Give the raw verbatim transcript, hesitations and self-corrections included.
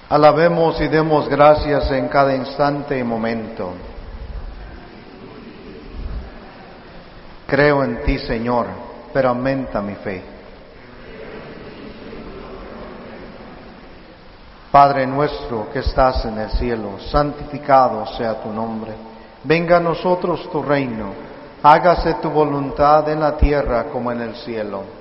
Alabemos y demos gracias en cada instante y momento. Creo en ti, Señor, pero aumenta mi fe. Padre nuestro que estás en el cielo, santificado sea tu nombre. Venga a nosotros tu reino. Hágase tu voluntad en la tierra como en el cielo.